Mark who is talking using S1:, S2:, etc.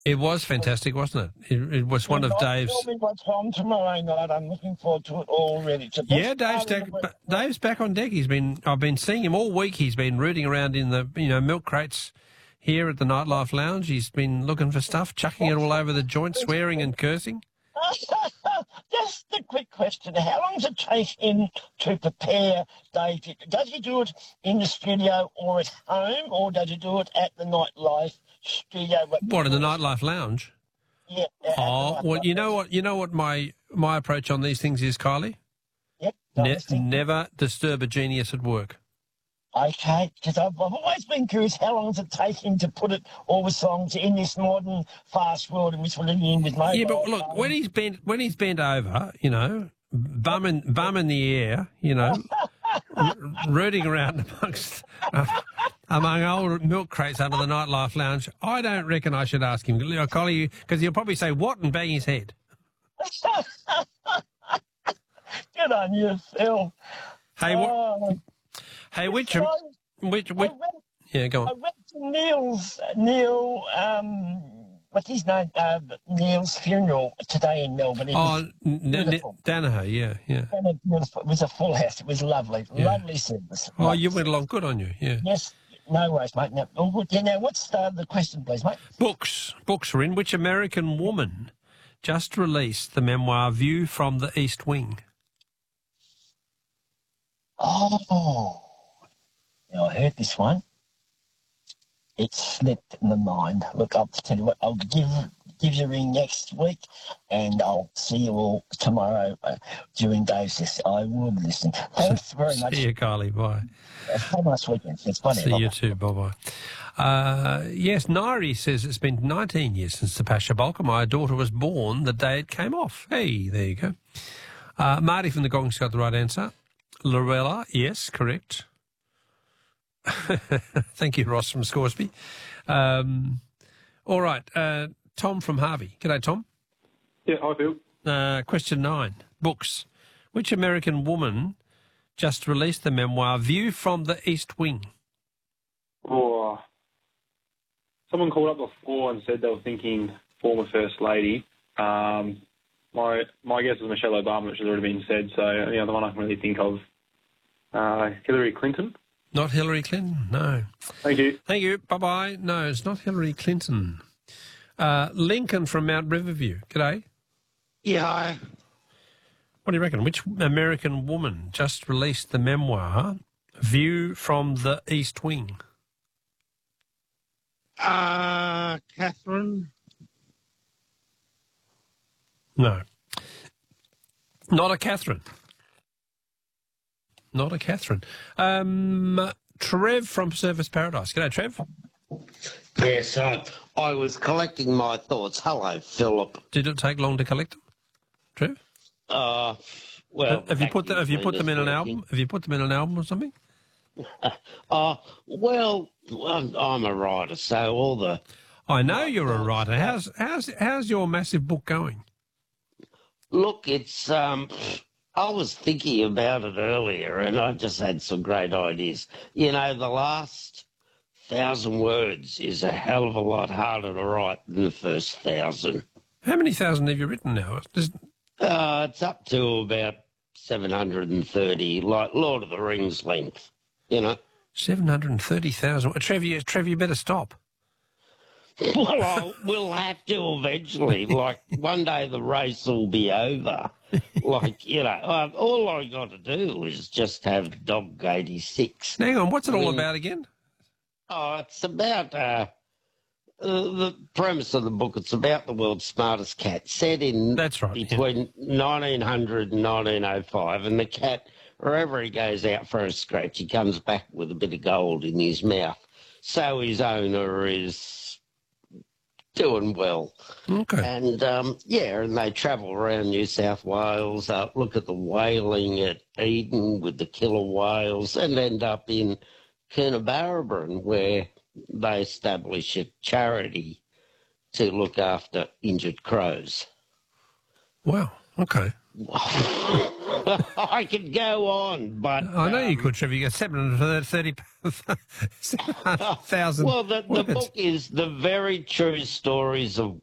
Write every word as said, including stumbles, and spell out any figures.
S1: It was fantastic, wasn't it? It, it was one of Dave's.
S2: Tell me what's on tomorrow night. I'm looking forward to it already. It's the best
S1: Yeah, Dave's,
S2: part of the
S1: back,
S2: week.
S1: Dave's back on deck. He's been. I've been seeing him all week. He's been rooting around in the you know milk crates here at the Nightlife Lounge. He's been looking for stuff, chucking it all over the joint, swearing and cursing.
S2: Just a quick question. How long does it take him to prepare Dave? Does he do it in the studio or at home, or does he do it at the Nightlife studio?
S1: What, in the Nightlife Lounge?
S2: Yeah.
S1: Oh, well, you know what? You know what my my approach on these things is, Kylie?
S2: Yep.
S1: Ne- never disturb a genius at work.
S2: Okay, because I've, I've always been curious, how long does it take him to put it all the songs in this modern fast world in which we're living in with mobile?
S1: Yeah, but look, when he's bent when he's bent over, you know, bum in bum in the air, you know, r- rooting around amongst uh, among old milk crates under the Nightlife Lounge, I don't reckon I should ask him, Collie, because he'll probably say what and bang his head.
S2: Good on you, Phil.
S1: Hey, what?
S2: Oh.
S1: Hey, which, which, which, yeah, go on.
S2: I went to Neil's, Neil, um, what's his name, uh, Neil's funeral today in Melbourne. It
S1: oh,
S2: n-
S1: n- Danaher, yeah, yeah.
S2: It was a full house. It was lovely, yeah. Lovely service.
S1: Oh,
S2: lovely
S1: you went along good on you, yeah.
S2: Yes, no worries, mate. Now, yeah, now what's uh, the question, please, mate?
S1: Books. Books are in. Which American woman just released the memoir View from the East Wing?
S2: Oh. Now, I heard this one. It slipped my mind. Look, I'll tell you what, I'll give give you a ring next week, and I'll see you all tomorrow uh, during Dave's session. I will listen. Thanks very much.
S1: See you, Carly. Bye.
S2: Have a nice weekend. It's funny.
S1: See you too. Bye-bye. Uh, yes, Nairi says it's been nineteen years since the Pasha Bulka. My daughter was born the day it came off. Hey, there you go. Uh, Marty from the Gong's got the right answer. Lorella, yes, correct. Thank you, Ross from Scoresby. Um, all right, uh, Tom from Harvey. G'day, Tom.
S3: Yeah, hi, Bill.
S1: Uh, question nine. Books. Which American woman just released the memoir View from the East Wing?
S3: Oh, someone called up before and said they were thinking former First Lady. Um, my my guess is Michelle Obama, which has already been said, so the other one I can really think of, uh, Hillary Clinton.
S1: Not Hillary Clinton, no.
S3: Thank you.
S1: Thank you. Bye-bye. No, it's not Hillary Clinton. Uh, Lincoln from Mount Riverview. G'day.
S4: Yeah, hi.
S1: What do you reckon? Which American woman just released the memoir View from the East Wing?
S4: Uh, Catherine?
S1: No. Not a Catherine. Not a Catherine. Um, Trev from Surfers Paradise. G'day, Trev.
S4: Yes, uh, I was collecting my thoughts. Hello, Philip.
S1: Did it take long to collect them, Trev?
S4: Uh, well,
S1: have you put the, have you put them in an album? Have you put them in an album or something?
S4: Uh, well, I'm, I'm a writer, so all the.
S1: I know you're a writer. How's how's how's your massive book going?
S4: Look, it's um. I was thinking about it earlier, and I just had some great ideas. You know, the last thousand words is a hell of a lot harder to write than the first thousand.
S1: How many thousand have you written now? There's...
S4: Uh, it's up to about seven hundred thirty, like Lord of the Rings length, you know.
S1: seven hundred thirty thousand. Trevor, you, Trevor, you better stop.
S4: Well, I'll, we'll have to eventually. Like, one day the race will be over. Like, you know, uh, all I got to do is just have Dog eighty-six.
S1: Hang on, what's it
S4: I
S1: all
S4: mean,
S1: about again?
S4: Oh, it's about uh, uh, the premise of the book. It's about the world's smartest cat, set in
S1: That's right,
S4: between yeah. nineteen hundred and nineteen oh five. And the cat, wherever he goes out for a scratch, he comes back with a bit of gold in his mouth. So his owner is doing well.
S1: Okay.
S4: And, um, yeah, and they travel around New South Wales, uh, look at the whaling at Eden with the killer whales, and end up in Coonabarabran, where they establish a charity to look after injured crows.
S1: Wow, okay.
S4: I could go on, but
S1: I know you
S4: um,
S1: could, Trevor. You got seven hundred thirty thousand
S4: Well, the, the
S1: words.
S4: book is the very true stories of